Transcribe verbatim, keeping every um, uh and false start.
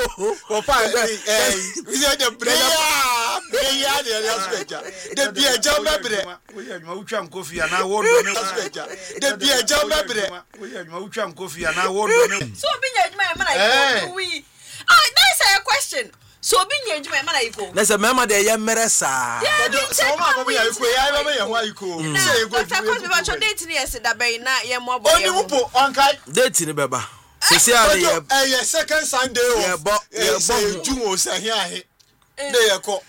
Papa, eh, we are the prayer, prayer, the beer jam bebre. We are Maucham coffee and I won't do the beer jam bebre. We are Maucham coffee and I won't do So be my man, we. Oh, that's a question. So be your man, I go. There's a mama there, Meresa. Some of me, I know why you go. Say, go to your dating yesterday, by night, your mobile. Dating, Baba. Cecilia, a second Sunday, yeah, but June was here. There you go.